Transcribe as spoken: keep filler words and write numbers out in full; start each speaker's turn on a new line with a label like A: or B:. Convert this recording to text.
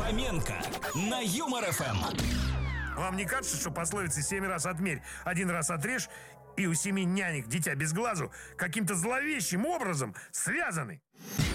A: Фоменко на Юмор ФМ.
B: Вам не кажется, что пословицы «семь раз отмерь, один раз отрежь» и «у семи нянек дитя без глазу» каким-то зловещим образом связаны?